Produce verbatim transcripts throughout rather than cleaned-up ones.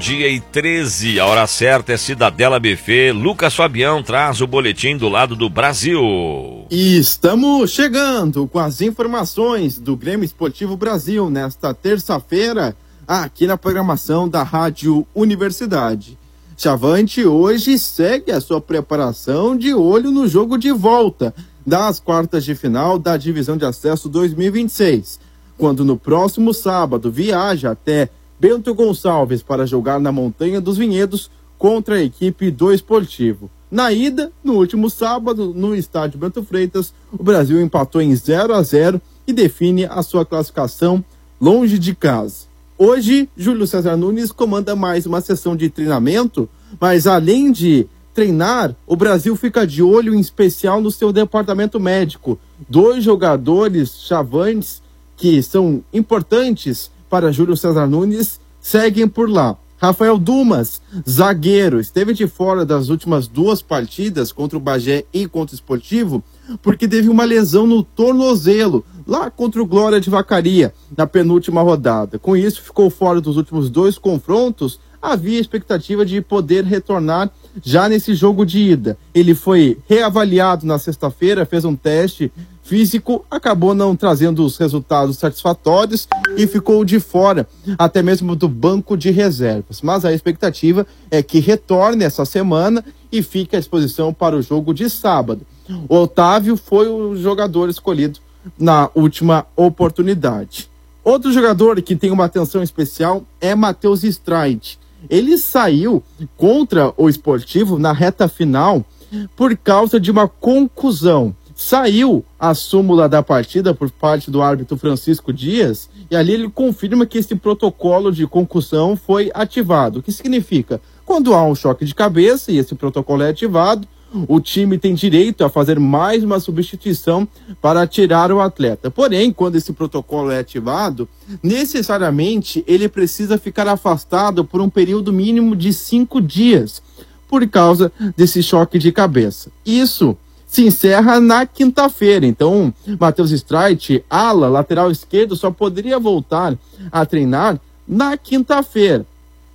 Dia e treze, a hora certa é Cidadela Buffet. Lucas Fabião traz o boletim do lado do Brasil. E estamos chegando com as informações do Grêmio Esportivo Brasil nesta terça-feira, aqui na programação da Rádio Universidade. Chavante hoje segue a sua preparação de olho no jogo de volta das quartas de final da Divisão de Acesso dois mil e vinte e seis, quando no próximo sábado viaja até Bento Gonçalves para jogar na Montanha dos Vinhedos contra a equipe do Esportivo. Na ida, no último sábado, no estádio Bento Freitas, o Brasil empatou em zero a zero e define a sua classificação longe de casa. Hoje, Júlio César Nunes comanda mais uma sessão de treinamento, mas além de treinar, o Brasil fica de olho em especial no seu departamento médico. Dois jogadores chavantes que são importantes para Júlio César Nunes seguem por lá. Rafael Dumas, zagueiro, esteve de fora das últimas duas partidas contra o Bagé e contra o Esportivo, porque teve uma lesão no tornozelo, lá contra o Glória de Vacaria, na penúltima rodada. Com isso, ficou fora dos últimos dois confrontos. Havia expectativa de poder retornar já nesse jogo de ida. Ele foi reavaliado na sexta-feira, fez um teste físico, acabou não trazendo os resultados satisfatórios e ficou de fora, até mesmo do banco de reservas. Mas a expectativa é que retorne essa semana e fique à disposição para o jogo de sábado. O Otávio foi o jogador escolhido na última oportunidade. Outro jogador que tem uma atenção especial é Matheus Streit. Ele saiu contra o Esportivo na reta final por causa de uma contusão. Saiu a súmula da partida por parte do árbitro Francisco Dias e ali ele confirma que esse protocolo de concussão foi ativado. O que significa? Quando há um choque de cabeça e esse protocolo é ativado, o time tem direito a fazer mais uma substituição para tirar o atleta. Porém, quando esse protocolo é ativado, necessariamente ele precisa ficar afastado por um período mínimo de cinco dias por causa desse choque de cabeça. Isso se encerra na quinta-feira. Então, Matheus Streit, ala, lateral esquerdo, só poderia voltar a treinar na quinta-feira.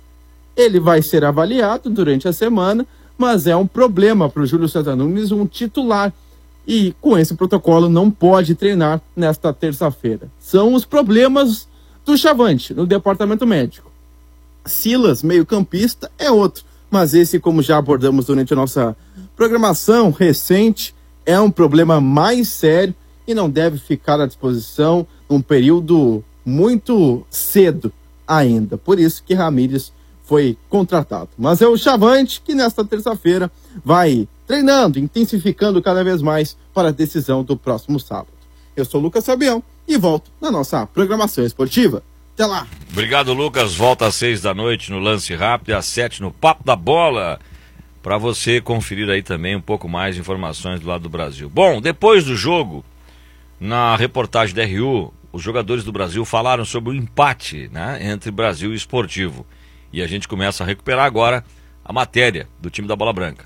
Ele vai ser avaliado durante a semana, mas é um problema para o Júlio César Nunes, um titular. E com esse protocolo não pode treinar nesta terça-feira. São os problemas do Chavante no departamento médico. Silas, meio-campista, é outro. Mas esse, como já abordamos durante a nossa programação recente, é um problema mais sério e não deve ficar à disposição num período muito cedo ainda. Por isso que Ramírez foi contratado. Mas é o Chavante que nesta terça-feira vai treinando, intensificando cada vez mais para a decisão do próximo sábado. Eu sou o Lucas Fabião e volto na nossa programação esportiva. Até lá. Obrigado, Lucas. Volta às seis da noite no Lance Rápido e às sete no Papo da Bola, para você conferir aí também um pouco mais de informações do lado do Brasil. Bom, depois do jogo, na reportagem da R U, os jogadores do Brasil falaram sobre o empate, né, entre Brasil e Esportivo. E a gente começa a recuperar agora a matéria do time da Bola Branca.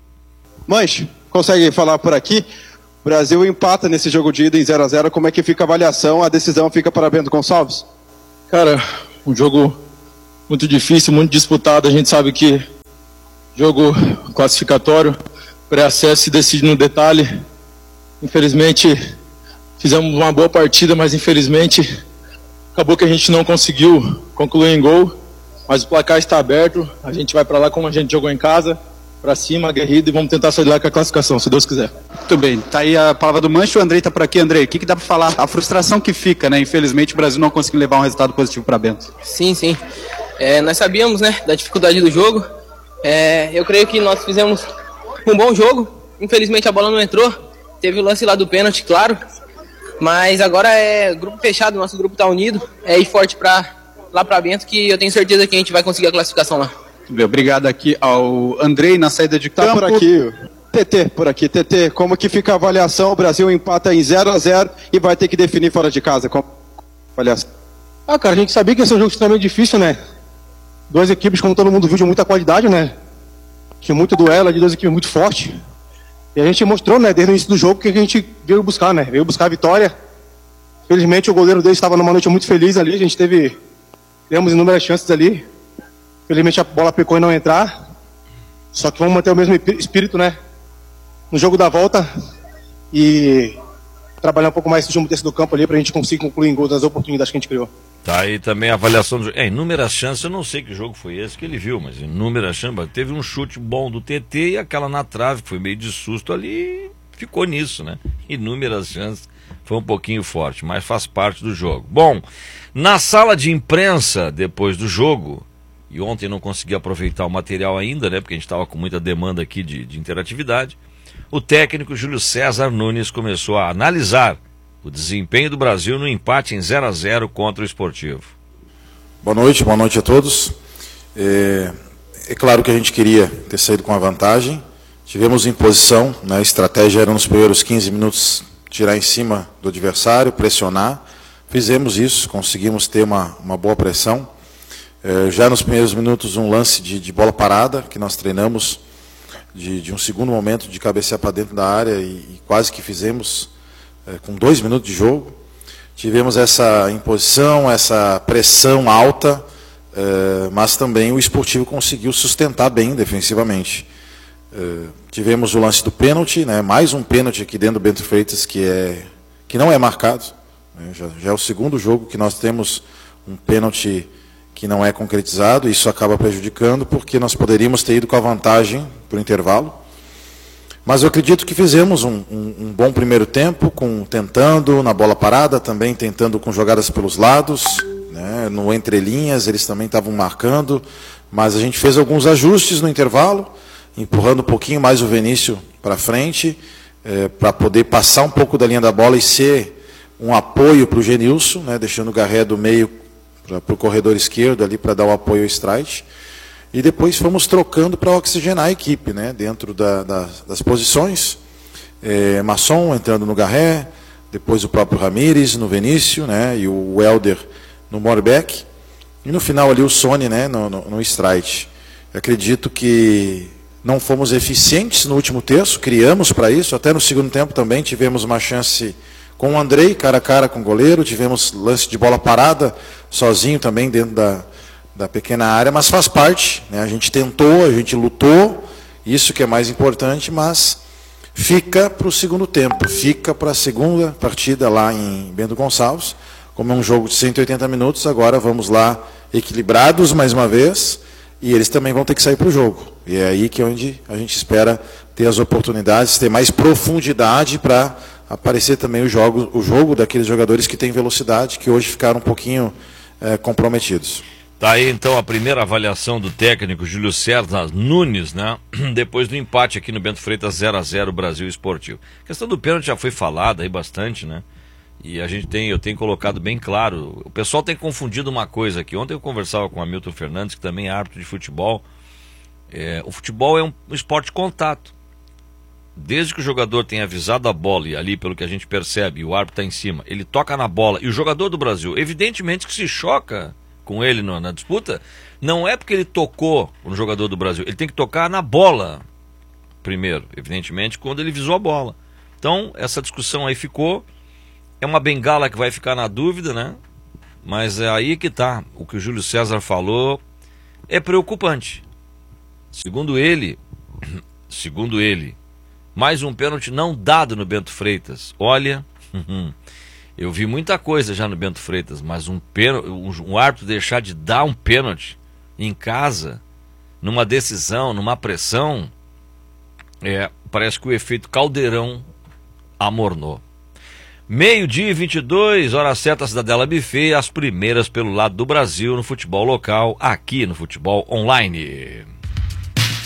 Manche, consegue falar por aqui? O Brasil empata nesse jogo de ida em zero a zero. Como é que fica a avaliação? A decisão fica para Bento Gonçalves? Cara, um jogo muito difícil, muito disputado. A gente sabe que jogo classificatório, pré-acesso se decide no detalhe. Infelizmente, fizemos uma boa partida, mas infelizmente acabou que a gente não conseguiu concluir em gol. Mas o placar está aberto, a gente vai para lá como a gente jogou em casa, para cima, aguerrido, e vamos tentar sair lá com a classificação, se Deus quiser. Muito bem, tá aí a palavra do Manche, o Andrei tá por aqui. Andrei, o que, que dá para falar? A frustração que fica, né? Infelizmente o Brasil não conseguiu levar um resultado positivo para Bento. Sim, sim. É, nós sabíamos, né, da dificuldade do jogo. É, eu creio que nós fizemos um bom jogo. Infelizmente a bola não entrou. Teve o lance lá do pênalti, claro. Mas agora é grupo fechado, nosso grupo tá unido. É ir forte para lá para Bento, que eu tenho certeza que a gente vai conseguir a classificação lá. Obrigado aqui ao Andrei na saída de campo. Tá por aqui, T T, por aqui. T T, como que fica a avaliação? O Brasil empata em zero a zero e vai ter que definir fora de casa. Como avaliação? Ah, cara, a gente sabia que esse é um jogo extremamente difícil, né? Duas equipes, como todo mundo viu, de muita qualidade, né? Tinha muito duelo, de duas equipes muito fortes. E a gente mostrou, né, desde o início do jogo, que a gente veio buscar, né? Veio buscar a vitória. Felizmente o goleiro dele estava numa noite muito feliz ali, a gente teve... Temos inúmeras chances ali. Felizmente a bola pecou em não entrar. Só que vamos manter o mesmo espírito, né? No jogo da volta. E trabalhar um pouco mais esse último terço do campo ali pra gente conseguir concluir em gols das oportunidades que a gente criou. Tá aí também a avaliação do jogo. É, inúmeras chances, eu não sei que jogo foi esse que ele viu, mas inúmeras chances. Teve um chute bom do T T e aquela na trave, que foi meio de susto ali, ficou nisso, né? Inúmeras chances, foi um pouquinho forte, mas faz parte do jogo. Bom, na sala de imprensa, depois do jogo, e ontem não consegui aproveitar o material ainda, né? Porque a gente estava com muita demanda aqui de, de interatividade. O técnico Júlio César Nunes começou a analisar o desempenho do Brasil no empate em zero a zero contra o Esportivo. Boa noite, boa noite a todos. É, é claro que a gente queria ter saído com a vantagem. Tivemos imposição, né? A estratégia era nos primeiros quinze minutos tirar em cima do adversário, pressionar. Fizemos isso, conseguimos ter uma, uma boa pressão. É, já nos primeiros minutos um lance de, de bola parada, que nós treinamos de, de um segundo momento de cabecear para dentro da área e, e quase que fizemos é, com dois minutos de jogo. Tivemos essa imposição, essa pressão alta, é, mas também o Esportivo conseguiu sustentar bem defensivamente. É, tivemos o lance do pênalti, né, mais um pênalti aqui dentro do Bento Freitas que, é, que não é marcado. Né, já, já é o segundo jogo que nós temos um pênalti que não é concretizado, isso acaba prejudicando, porque nós poderíamos ter ido com a vantagem para o intervalo. Mas eu acredito que fizemos um, um, um bom primeiro tempo, com, tentando na bola parada, também tentando com jogadas pelos lados, né, no entrelinhas, eles também estavam marcando, mas a gente fez alguns ajustes no intervalo, empurrando um pouquinho mais o Vinícius para frente, é, para poder passar um pouco da linha da bola e ser um apoio para o Genilson, né, deixando o Garré do meio para o corredor esquerdo ali para dar o apoio ao strike. E depois fomos trocando para oxigenar a equipe, né, dentro da, da, das posições. É, Masson entrando no Garré, depois o próprio Ramírez no Vinícius, né, e o Helder no Morbeck. E no final ali o Sony, né, no, no, no strike. Eu acredito que não fomos eficientes no último terço, criamos para isso. Até no segundo tempo também tivemos uma chance com o Andrei, cara a cara com o goleiro. Tivemos lance de bola parada, sozinho também dentro da, da pequena área, mas faz parte, né? A gente tentou, a gente lutou, isso que é mais importante, mas fica para o segundo tempo, fica para a segunda partida lá em Bento Gonçalves. Como é um jogo de cento e oitenta minutos, agora vamos lá equilibrados mais uma vez, e eles também vão ter que sair para o jogo. E é aí que é onde a gente espera ter as oportunidades, ter mais profundidade para aparecer também o jogo, o jogo daqueles jogadores que têm velocidade, que hoje ficaram um pouquinho é, comprometidos. Tá aí então a primeira avaliação do técnico Júlio César Nunes, né? Depois do empate aqui no Bento Freitas zero a zero Brasil Esportivo. A questão do pênalti já foi falada aí bastante, né? E a gente tem, eu tenho colocado bem claro, o pessoal tem confundido uma coisa aqui. Ontem eu conversava com o Hamilton Fernandes, que também é árbitro de futebol. É, o futebol é um, um esporte de contato. Desde que o jogador tenha avisado a bola, e ali pelo que a gente percebe, o árbitro está em cima, ele toca na bola, e o jogador do Brasil, evidentemente que se choca com ele no, na disputa, não é porque ele tocou no jogador do Brasil, ele tem que tocar na bola primeiro, evidentemente, quando ele visou a bola. Então, essa discussão aí ficou, é uma bengala que vai ficar na dúvida, né? Mas é aí que tá, o que o Júlio César falou é preocupante. Segundo ele, segundo ele, mais um pênalti não dado no Bento Freitas. Olha, eu vi muita coisa já no Bento Freitas, mas um, pênalti, um, um árbitro deixar de dar um pênalti em casa, numa decisão, numa pressão, é, parece que o efeito caldeirão amornou. Meio-dia e vinte e dois, hora certa, Cidadela Buffet, as primeiras pelo lado do Brasil no futebol local, aqui no Futebol Online.